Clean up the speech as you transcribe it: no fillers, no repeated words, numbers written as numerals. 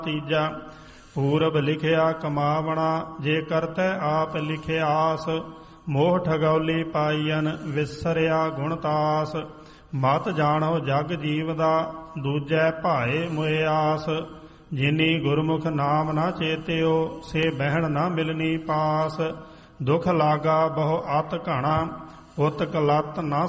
ਤੀਜਾ ਪੂਰਬ ਲਿਖਿਆ ਕਮਾਵਣਾ, ਜੇ ਕਰਤੈ ਆਪ ਲਿਖਿਆਸ। ਮੋਹ ਠਗੌਲੀ ਪਾਈਨ, ਵਿਸਰਿਆ ਗੁਣਤਾਸ। ਮਤ ਜਾਣੋ ਜਗ ਜੀਵ ਦਾ, ਦੂਜੈ ਭਾਏ ਮੁਇਆਸ। ਜਿਨੀ ਗੁਰਮੁਖ ਨਾਮ ਨਾ ਚੇਤਿਓ, ਸੇ ਬਹਿਣ ਨਾ ਮਿਲਨੀ ਪਾਸ। ਦੁਖ ਲਾਗਾ ਬਹੁ ਅਤ ਘਾਣਾ, ਉਤਕ ਲੱਤ ਨਾ